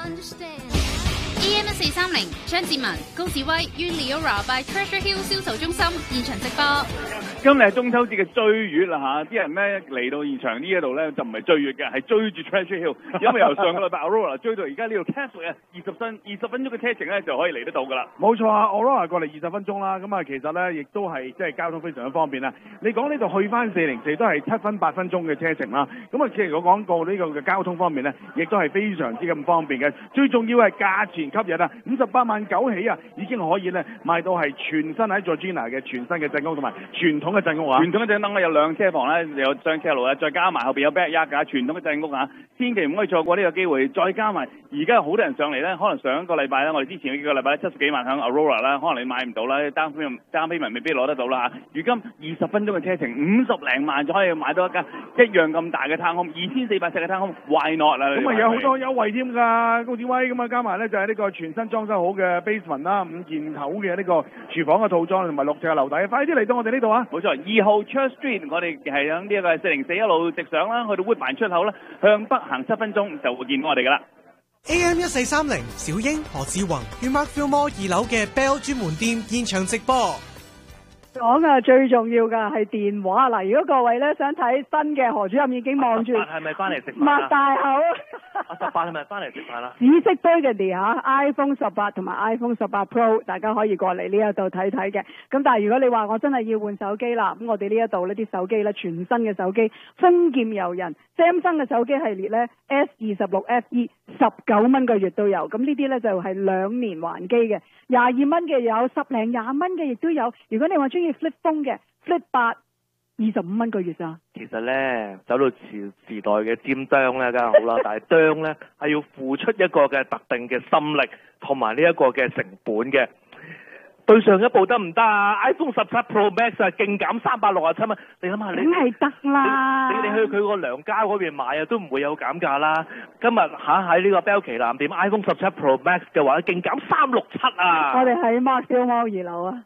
AM1430張志文、高志威於 Leora by Treasure Hill 銷售中心現場直播。 今日係中秋節嘅追月啦嚇，啲人咧嚟到現場呢一度咧就唔係追月嘅，係追住 Treasure Hill， 因為由上個禮拜 Aurora 追到而家呢度 Catholic 啊，20分鐘嘅車程咧就可以嚟得到噶啦。 冇錯啊 ，Aurora 過嚟20分鐘啦，咁啊其實咧亦都係即係交通非常之方便啦。你講呢度去翻404都係7分8分鐘嘅車程啦，咁啊其實我講過呢個嘅交通方面咧，亦都係非常之咁方便嘅。最重要係價錢吸引啊，58萬9起啊，已經可以咧買到係全新喺 Georgina 嘅全新嘅鎮屋同埋傳統嘅鎮屋啊。 傳統嘅鎮屋咧有2車房咧，有雙車路啊，再加埋後邊有 backyard 㗎，傳統嘅鎮屋啊，千祈唔可以錯過呢個機會。再加埋而家好多人上嚟咧，可能上一個禮拜咧，我哋之前幾個禮拜70幾萬響 Aurora 啦，可能你買唔到啦，單飛文未必攞得到啦嚇。如今20分鐘嘅車程，50零萬就可以買到一間一樣咁大嘅攤空，2400尺嘅攤空 ，why not 啦？ 咁啊有好多優惠添㗎，高志威咁啊加埋咧就係呢個全新裝修好嘅 basement 啦，5件頭嘅呢個廚房嘅套裝同埋6尺嘅樓底，快啲嚟到我哋呢度啊！ 冇錯，2號 Church Street， 我哋係響呢一個404一路直上啦，去到 Woodbine 出口啦，向北行7分鐘就會見到我哋㗎啦。 AM1430小英何志宏於 Mark Fillmore 2樓嘅 Bell 專門店現場直播。 講啊，最重要㗎係電話嗱。如果各位咧想睇新嘅何主任已經望住， 係咪翻嚟食飯？ 擘大口。 18係咪翻嚟食飯啦？ 紫色 Burgundy 嚇 ，iPhone 18同埋 iPhone 18 Pro， 大家可以過嚟呢一度睇睇嘅。咁但係如果你話我真係要換手機啦，咁我哋呢一度呢啲手機咧全新嘅手機，豐儉由人 ，Samsung 嘅手機系列咧 S26 FE 19蚊個月都有。咁呢啲咧就係2年還機嘅，22蚊嘅有，10零20蚊嘅亦都有。如果你話中意 Flip Phone 嘅 Flip 8。25蚊個月咋？ 其實咧走到時代嘅尖端咧，梗係好啦，但係端咧係要付出一個嘅特定嘅心力同埋呢一個嘅成本嘅。對上一部得唔得啊 ？iPhone 17 Pro Max 啊，勁減367蚊，你諗下你梗係得啦！ 你去佢個娘家嗰邊買啊，都唔會有減價啦。今日喺呢個 Bell 旗艦店 iPhone 17 Pro Max 嘅話，勁減367啊！ 我哋喺 Mark Fillmore 2樓啊。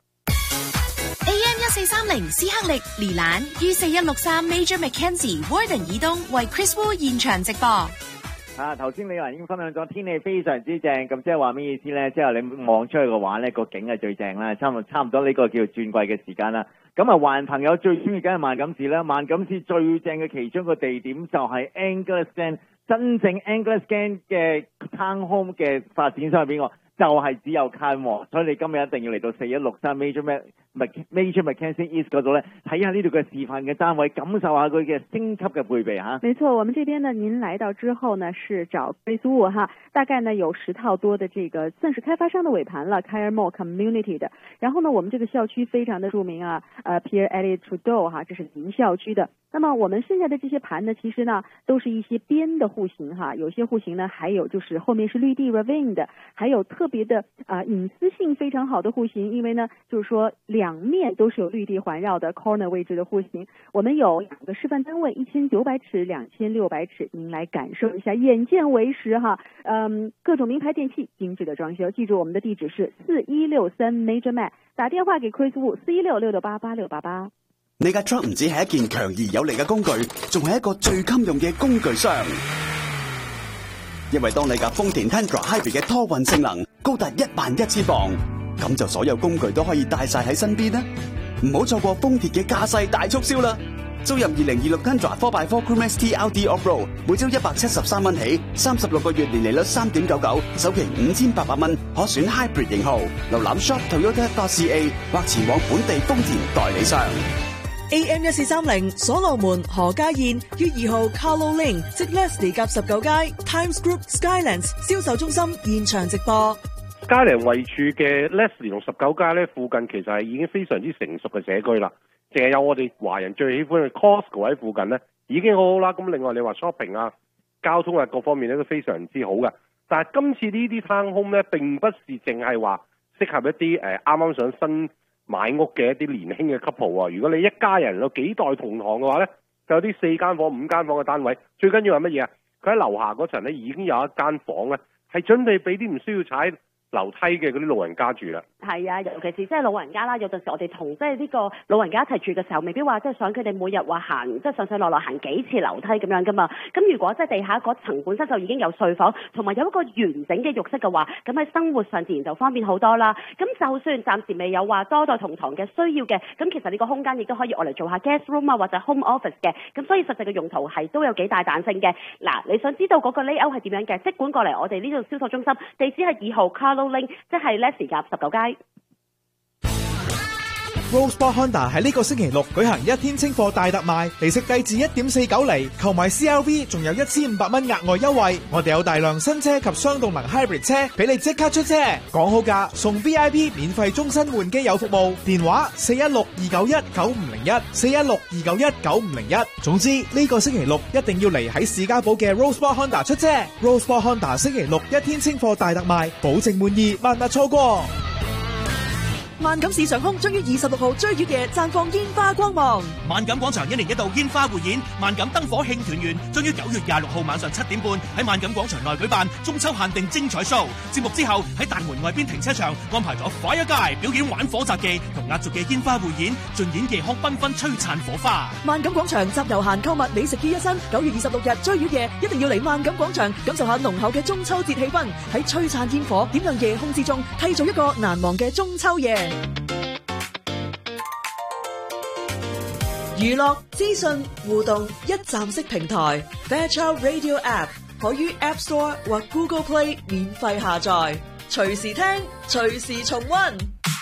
AM1430斯克力連蘭於4163 Major Mackenzie Warden 以東為 Chris Wu 現場直播。 頭先你話已經分享咗天氣非常之正，咁即係話咩意思呢？即係你望出去嘅話呢，個景係最正啦，差唔多呢個叫轉季嘅時間啦。咁啊，華人朋友最中意梗係萬錦市啦，萬錦市最正嘅其中一個地點就係 Angus Scan， 真正 Angus Scan 嘅 townhome 嘅發展商係邊個？就係只有 Canwalk， 所以你今日一定要嚟到4163 Major Mackenzie East 嗰度咧，睇下呢度嘅示範嘅單位，感受下佢嘅升級嘅配備嚇。 沒錯，我們這邊呢，您來到之後呢，是找 Chris Wu 哈，大概呢有10套多的這個算是開發商的尾盤了 ，Kyre Mall Community 的。然後呢，我們這個校區非常的著名啊，Pierre Elliott Trudeau 哈，這是銀校區的。那麼我們剩下的這些盤呢，其實呢都是一些邊的戶型哈，有些戶型呢，還有就是後面是綠地 ravine 的，還有特別的隱私性非常好的戶型，因為呢就是說兩面都是有綠地環繞的 corner 位置的戶型。我們有2個示範單位，1900尺、2600尺，您來感受一下，眼見為實哈。各種名牌電器，精緻的裝修，記住我們的地址是4163 Major Mac， 打電話給 Chris Wu 4166888688。 你架 truck 唔止係一件強而有力嘅工具，仲係一個最襟用嘅工具箱。因為當你架豐田 Tundra Hybrid 嘅拖運性能高達11000磅，咁就所有工具都可以帶晒喺身邊啦。唔好錯過豐田嘅駕駛大促銷啦！租入2026 Tundra 4x4 Crew ST LD Off-Road， 每周173蚊起，36個月年利率 3.99%， 首期5800蚊，可選 Hybrid 型號。瀏覽 shop.toyota.ca 或前往本地豐田代理商。 AM1430 所羅門何家燕於2號 Carlo Lane 即 Leslie 夾19街 Times Group Skylands 銷售中心現場直播。 Skyland 位處嘅 Leslie 同19街咧，附近其實係已經非常之成熟嘅社區啦。淨係有我哋華人最喜歡嘅 Costco 喺附近咧，已經好好啦。咁另外你話 shopping 啊、交通啊各方面咧都非常之好嘅。但係今次呢啲 townhome 咧並不是淨係話適合一啲啱啱上新買屋嘅一啲年輕嘅 couple 啊。如果你一家人有幾代同堂嘅話咧，就有啲4間房、5間房嘅單位。最緊要係乜嘢啊？佢喺樓下嗰層咧已經有一間房咧，係準備俾啲唔需要踩樓梯嘅嗰啲老人家住啦。 係啊，尤其是即係老人家啦，有陣時我哋同即係呢個老人家一齊住嘅時候，未必話即係想佢哋每日話行即係上上落落行幾次樓梯咁樣噶嘛。咁如果即係地下嗰層本身就已經有睡房，同埋有一個完整嘅浴室嘅話，咁喺生活上自然就方便好多啦。咁就算暫時未有話多代同堂嘅需要嘅，咁其實呢個空間亦都可以攞嚟做下 guest room 啊或者 home office 嘅。咁所以實際嘅用途係都有幾大彈性嘅。嗱，你想知道嗰個 layout 係點樣嘅？即管過嚟我哋呢度銷售中心，地址係2號 Carlo Link， 即係 Leslie 夾19街。 Roseport Honda 喺呢個星期六舉行一天清貨大特賣，利息低至 1.49 厘，購買 CRV 仲有1500蚊額外優惠。我哋有大量新車及雙動能 hybrid 車俾你即刻出車，講好價送 VIP 免費終身換機油服務，電話416-291-9501 416-291-9501。總之呢個星期六一定要嚟喺士嘉堡嘅 Roseport Honda 出車。Roseport Honda 星期六一天清貨大特賣，保證滿意，萬勿錯過。 萬錦市上空將於26號追月夜綻放煙花光芒。 萬錦廣場1年1度煙花匯演，萬錦燈火慶團圓，將於9月26號晚上7點半喺萬錦廣場內舉辦中秋限定精彩 show。節目之後喺大門外邊停車場安排咗 Fire Guy 表演玩火雜技同壓軸嘅煙花匯演，盡演夜空繽紛璀璨火花。 萬錦廣場集遊閒購物美食於一身，9月26日追月夜一定要嚟萬錦廣場感受下濃厚嘅中秋節氣氛，喺璀璨煙火點亮夜空之中，締造一個難忘嘅中秋夜。娛樂資訊互動一站式平台 Fairchild Radio App 可於 App Store 或 Google Play 免費下載，隨時聽隨時重溫。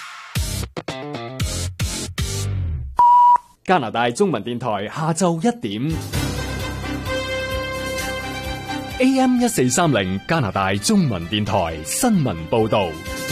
加拿大中文電台下晝1點 AM 1430加拿大中文電台新聞報道。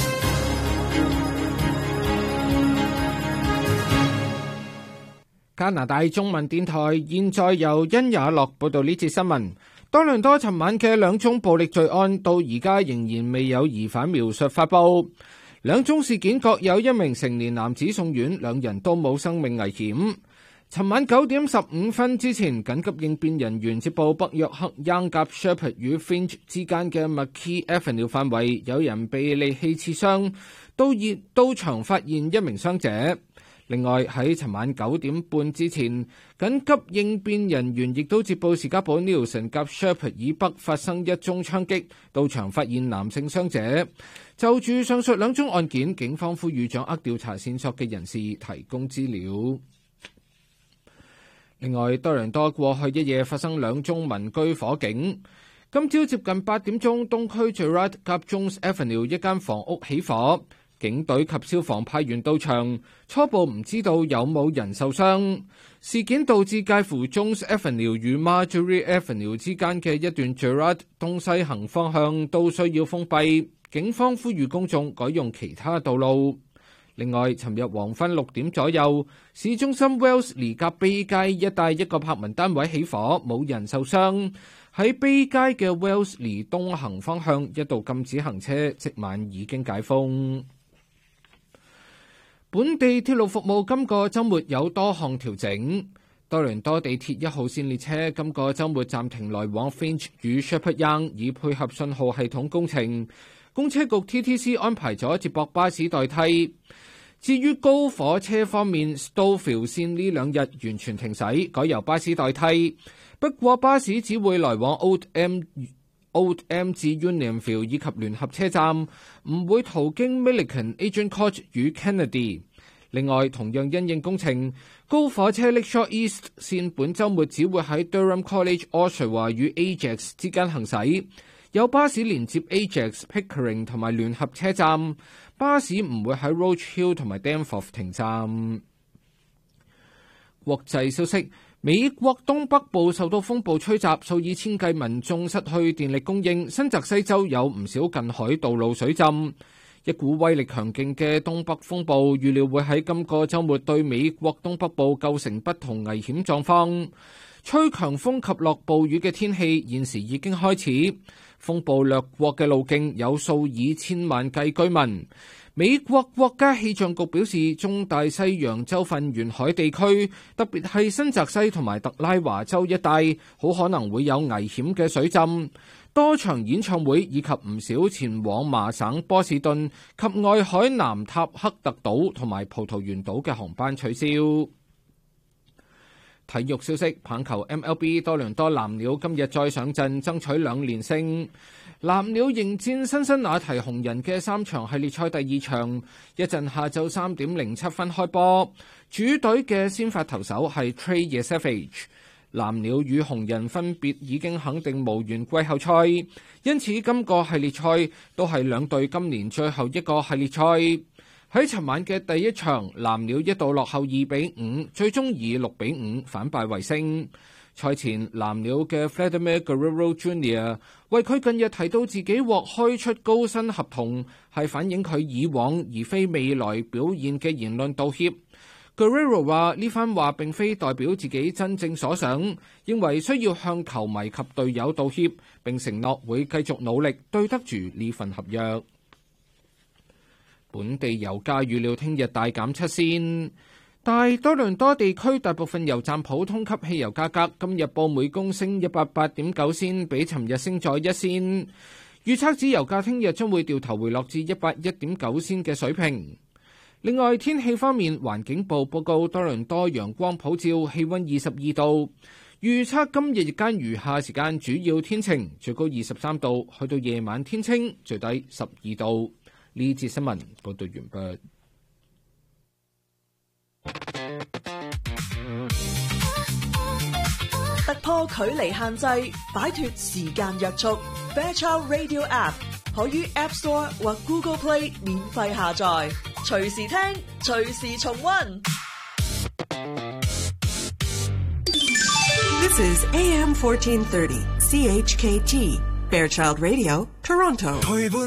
加拿大中文電台現在由殷雅樂報道呢節新聞。多倫多尋晚嘅2宗暴力罪案到而家仍然未有疑犯描述發布。2宗事件各有1名成年男子送院，2人都冇生命危險。尋晚9點15分之前，緊急應變人員接報北約克央夾 Shepherd 與 Finch 之間嘅 McKee Avenue 範圍有人被利器刺傷，到場發現1名傷者。另外喺尋晚9點半之前，緊急應變人員亦都接報士嘉堡 Nielsen 夾 Shepherd 以北發生1宗槍擊，到場發現男性傷者。就住上述2宗案件，警方呼籲掌握調查線索嘅人士提供資料。另外，多倫多過去一夜發生2宗民居火警。今朝接近8點鐘，東區 Gerrard 夾 Jones Avenue 一間房屋起火。警隊及消防派員到場，初步唔知道有冇人受傷。事件導致介乎 Jones Avenue 與 Marjorie Avenue 之間嘅一段 Gerrard 東西行方向都需要封閉，警方呼籲公眾改用其他道路。另外，尋日黃昏6點左右，市中心 Wellesley 夾 Bay 街一帶一個柏文單位起火，冇人受傷。喺 Bay 街嘅 Wellesley 東行方向一度禁止行車，即晚已經解封。本地鐵路服務今個週末有多項調整。多倫多地鐵1號線列車今個週末暫停來往 Finch 與 Shepherd Yonge，以配合信號系統工程。公車局 TTC 安排咗接駁巴士代替。至於高火車方面 Stouffville 線呢2日完全停駛，改由巴士代替。不過巴士只會來往 Old M 至 Unionville 以及聯合車站，唔會途經 Milliken、Agent Court 與 Kennedy。另外，同樣因應工程，高火車 Lakeshore East 線本週末只會喺 Durham College、Oshawa 與 Ajax 之間行駛，有巴士連接 Ajax、Pickering 同埋聯合車站，巴士唔會喺 Roach Hill 同埋 Danforth 停站。國際消息。美國東北部受到風暴吹襲，數以千計民眾失去電力供應。新澤西州有唔少近海道路水浸。一股威力強勁嘅東北風暴預料會喺今個週末對美國東北部構成不同危險狀況。吹強風及落暴雨嘅天氣現時已經開始。風暴掠過嘅路徑有數以千萬計居民。美國國家氣象局表示，中大西洋州份沿海地區，特別係新澤西同埋特拉華州一帶，好可能會有危險嘅水浸。 多場演唱會以及唔少前往麻省波士頓及外海南塔克特島同埋葡萄園島嘅航班取消。體育消息，棒球 MLB 多倫多藍鳥今日再上陣爭取2連勝。藍鳥迎戰辛辛那提紅人嘅3場系列賽第2場，一陣下晝3點07分開波。主隊嘅先發投手係 Trey Yesavage。藍鳥與紅人分別已經肯定無緣季後賽，因此今個系列賽都係兩隊今年最後一個系列賽。喺尋晚嘅第一場，藍鳥一度落後2-5，最終以6-5反敗為勝。賽前，藍鳥嘅 Vladimir Guerrero Jr. 為佢近日提到自己獲開出高薪合同，係反映佢以往而非未來表現嘅言論道歉。Guerrero 話呢番話並非代表自己真正所想，認為需要向球迷及隊友道歉，並承諾會繼續努力對得住呢份合約。本地油價預料聽日大減7仙，大多倫多地區大部分油站普通級汽油價格今日報每公升188.9仙，比尋日升咗1仙。預測指油價聽日將會掉頭回落至181.9仙嘅水平。另外，天氣方面，環境部報告多倫多陽光普照，氣溫22度。預測今日日間餘下時間主要天晴，最高23度，去到夜晚天清，最低12度。呢節新聞報道完畢。 突破距離限制，擺脫時間約束。Fairchild Radio App 可於 App Store 或 Google Play 免費下載，隨時聽，隨時重溫。 This is AM 1430 CHKT Fairchild Radio Toronto。